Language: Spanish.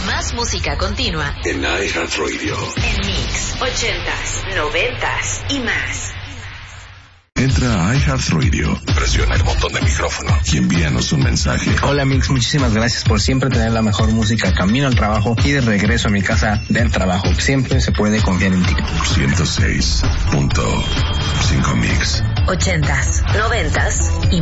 Más música continua en iHeartRadio. En Mix 80s, 90s y más. Entra a iHeartRadio, presiona el botón de micrófono y envíanos un mensaje. Hola Mix, muchísimas gracias por siempre tener la mejor música camino al trabajo y de regreso a mi casa del trabajo. Siempre se puede confiar en ti. 106.5 Mix. 80s, 90s y